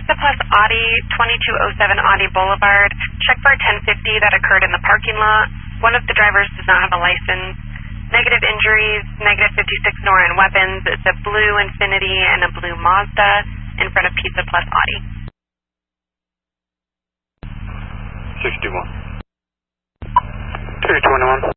Pizza Plus Audi, 2207 Audi Boulevard. Check for a 1050 that occurred in the parking lot. One of the drivers does not have a license. Negative injuries, negative 56 Norin weapons. It's a blue Infiniti and a blue Mazda in front of Pizza Plus Audi. 61. 221.